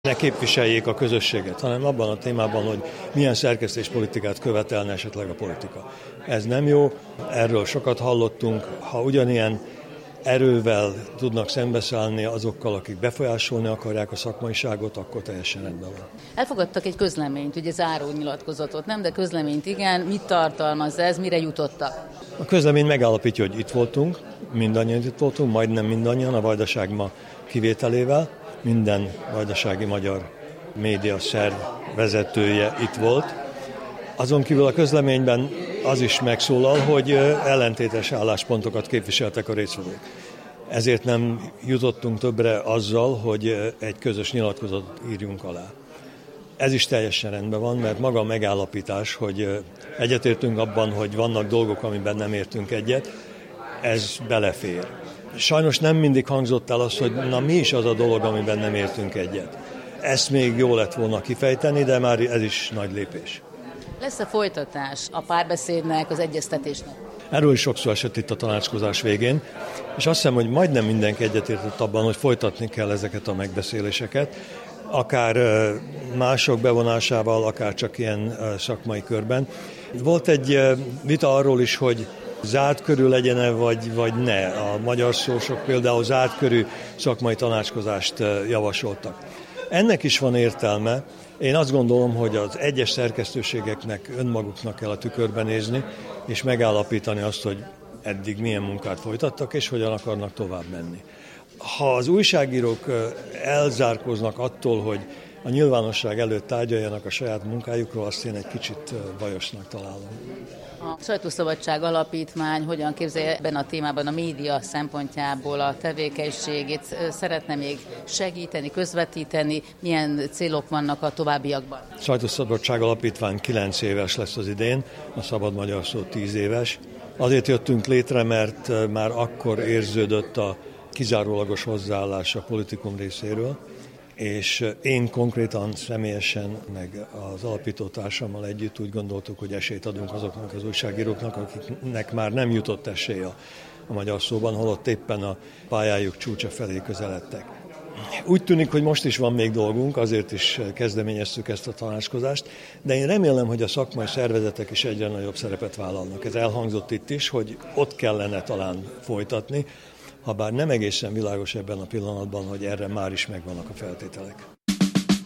ne képviseljék a közösséget, hanem abban a témában, hogy milyen szerkesztéspolitikát követelne esetleg a politika. Ez nem jó, erről sokat hallottunk, ha ugyanilyen erővel tudnak szembeszállni azokkal, akik befolyásolni akarják a szakmaiságot, akkor teljesen rendben van. Elfogadtak egy közleményt, ugye záró nyilatkozatot, nem, de közleményt igen. Mit tartalmaz ez, mire jutottak? A közlemény megállapítja, hogy itt voltunk, mindannyian itt voltunk, majdnem mindannyian, a Vajdaság ma kivételével. Minden vajdasági magyar média szerv vezetője itt volt. Azon kívül a közleményben az is megszólal, hogy ellentétes álláspontokat képviseltek a résztvevők. Ezért nem jutottunk többre azzal, hogy egy közös nyilatkozatot írjunk alá. Ez is teljesen rendben van, mert maga a megállapítás, hogy egyetértünk abban, hogy vannak dolgok, amiben nem értünk egyet, ez belefér. Sajnos nem mindig hangzott el az, hogy na mi is az a dolog, amiben nem értünk egyet. Ezt még jó lett volna kifejteni, de már ez is nagy lépés. Lesz-e folytatás a párbeszédnek, az egyeztetésnek? Erről is sokszor esett itt a tanácskozás végén, és azt hiszem, hogy majdnem mindenki egyetértett abban, hogy folytatni kell ezeket a megbeszéléseket, akár mások bevonásával, akár csak ilyen szakmai körben. Volt egy vita arról is, hogy zárt körű legyen-e, vagy ne. A magyar szósok például zárt körű szakmai tanácskozást javasoltak. Ennek is van értelme. Én azt gondolom, hogy az egyes szerkesztőségeknek önmaguknak kell a tükörbe nézni, és megállapítani azt, hogy eddig milyen munkát folytattak, és hogyan akarnak tovább menni. Ha az újságírók elzárkóznak attól, hogy a nyilvánosság előtt tárgyaljanak a saját munkájukról, azt én egy kicsit bajosnak találom. A Sajtószabadság Alapítvány hogyan képzelje ebben a témában a média szempontjából a tevékenységét? Szeretne még segíteni, közvetíteni? Milyen célok vannak a továbbiakban? A Sajtószabadság Alapítvány 9 éves lesz az idén, a Szabad Magyar Szó 10 éves. Azért jöttünk létre, mert már akkor érződött a kizárólagos hozzáállás a politikum részéről, és én konkrétan személyesen, meg az alapítótársammal együtt úgy gondoltuk, hogy esélyt adunk azoknak az újságíróknak, akiknek már nem jutott esély a magyar szóban, holott éppen a pályájuk csúcsa felé közeledtek. Úgy tűnik, hogy most is van még dolgunk, azért is kezdeményeztük ezt a tanácskozást, de én remélem, hogy a szakmai szervezetek is egyre nagyobb szerepet vállalnak. Ez elhangzott itt is, hogy ott kellene talán folytatni, habár nem egészen világos ebben a pillanatban, hogy erre már is megvannak a feltételek.